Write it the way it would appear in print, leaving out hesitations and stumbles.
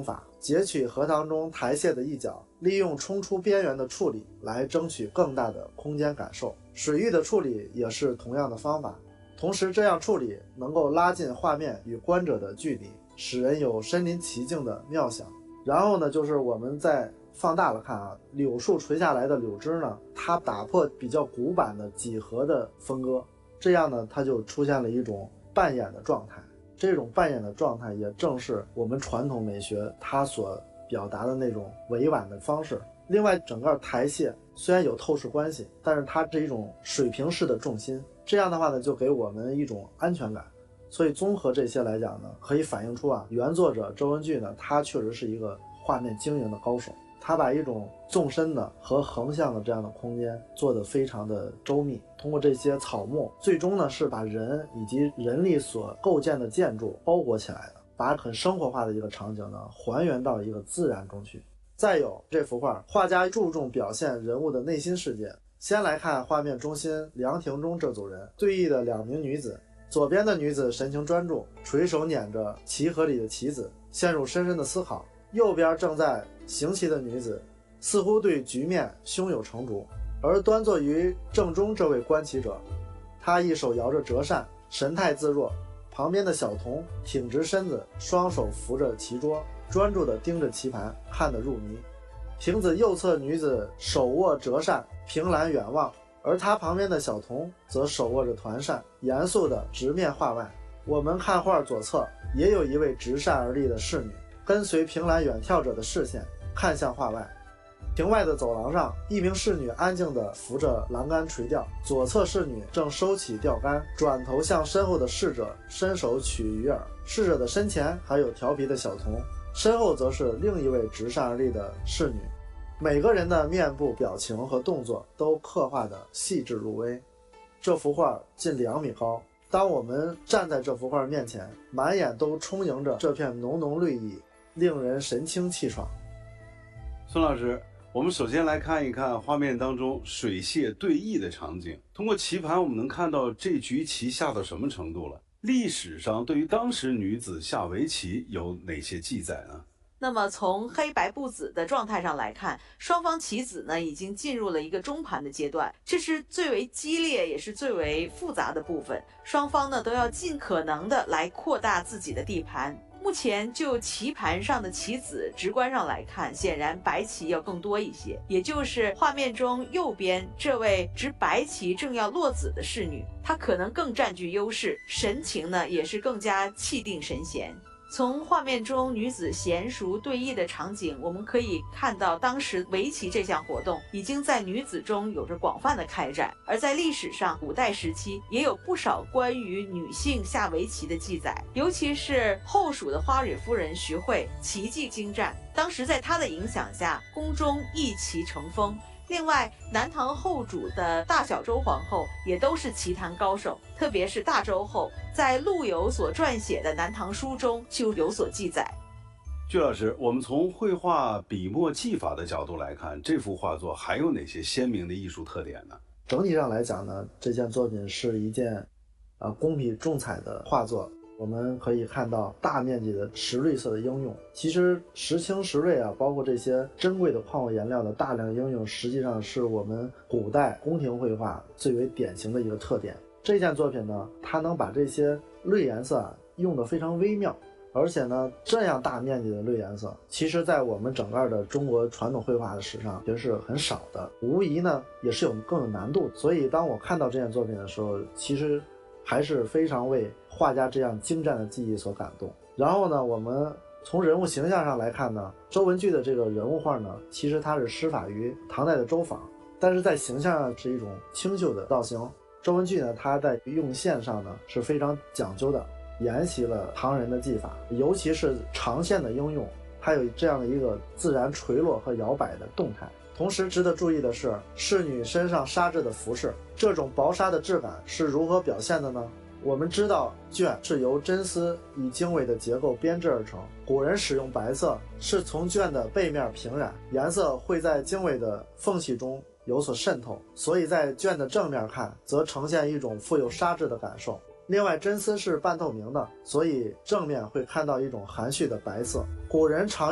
法，截取荷塘中台榭的一角，利用冲出边缘的处理来争取更大的空间感受。水域的处理也是同样的方法，同时这样处理能够拉近画面与观者的距离，使人有身临其境的妙想。然后呢，就是我们再放大了看啊，柳树垂下来的柳枝呢，它打破比较古板的几何的分割，这样呢，它就出现了一种扮演的状态。这种扮演的状态也正是我们传统美学它所表达的那种委婉的方式。另外，整个台榭虽然有透视关系，但是它是一种水平式的重心，这样的话呢，就给我们一种安全感。所以综合这些来讲呢，可以反映出啊，原作者周文炬呢，他确实是一个画面经营的高手。他把一种纵深的和横向的这样的空间做得非常的周密，通过这些草木，最终呢是把人以及人力所构建的建筑包裹起来的，把很生活化的一个场景呢还原到一个自然中去。再有这幅画，画家注重表现人物的内心世界。先来看画面中心凉亭中这组人，对弈的两名女子，左边的女子神情专注，垂手捻着棋盒里的棋子，陷入深深的思考。右边正在行棋的女子似乎对局面胸有成竹，而端坐于正中这位观棋者，他一手摇着折扇，神态自若，旁边的小童挺直身子，双手扶着棋桌，专注地盯着棋盘，看得入迷。亭子右侧女子手握折扇，凭栏远望，而他旁边的小童则手握着团扇，严肃地直面画外。我们看画左侧也有一位执扇而立的侍女，跟随凭栏远眺者的视线看向画外。亭外的走廊上，一名侍女安静地扶着栏杆垂钓，左侧侍女正收起钓竿，转头向身后的侍者伸手取鱼饵。侍者的身前还有调皮的小童，身后则是另一位执扇而立的侍女。每个人的面部表情和动作都刻画得细致入微。这幅画近2米高，当我们站在这幅画面前，满眼都充盈着这片浓浓绿意，令人神清气爽。 孙老师，我们首先来看一看画面当中水榭对弈的场景。通过棋盘，我们能看到这局棋下到什么程度了？历史上对于当时女子下围棋有哪些记载呢？ 那么从黑白不子的状态上来看，双方棋子呢已经进入了一个中盘的阶段，这是最为激烈也是最为复杂的部分。双方呢都要尽可能的来扩大自己的地盘。目前就棋盘上的棋子直观上来看，显然白棋要更多一些，也就是画面中右边这位执白棋正要落子的侍女，她可能更占据优势，神情呢也是更加气定神闲。从画面中女子娴熟对弈的场景，我们可以看到当时围棋这项活动已经在女子中有着广泛的开展，而在历史上古代时期也有不少关于女性下围棋的记载，尤其是后蜀的花蕊夫人徐惠棋技精湛，当时在她的影响下，宫中弈棋成风。另外，南唐后主的大小周皇后也都是棋坛高手，特别是大周后，在陆游所撰写的《南唐书》中就有所记载。 具老师，我们从绘画笔墨技法的角度来看，这幅画作还有哪些鲜明的艺术特点呢？ 整体上来讲呢，这件作品是一件工笔重彩的画作。我们可以看到大面积的石绿色的应用，其实石青石锐啊，包括这些珍贵的矿物颜料的大量应用，实际上是我们古代宫廷绘画最为典型的一个特点。这件作品呢，它能把这些绿颜色用得非常微妙，而且呢，这样大面积的绿颜色，其实在我们整个的中国传统绘画的史上其实是很少的，无疑呢也是更有难度。所以当我看到这件作品的时候，其实还是非常为画家这样精湛的技艺所感动。然后呢，我们从人物形象上来看呢，周文炬的这个人物画呢，其实它是师法于唐代的周昉，但是在形象上是一种清秀的造型。周文炬呢，他在用线上呢是非常讲究的，沿袭了唐人的技法，尤其是长线的应用，它有这样的一个自然垂落和摇摆的动态。同时值得注意的是，侍女身上纱质的服饰，这种薄纱的质感是如何表现的呢？我们知道绢是由真丝以经纬的结构编制而成，古人使用白色是从绢的背面平染，颜色会在经纬的缝隙中有所渗透，所以在绢的正面看则呈现一种富有纱质的感受。另外，真丝是半透明的，所以正面会看到一种含蓄的白色。古人常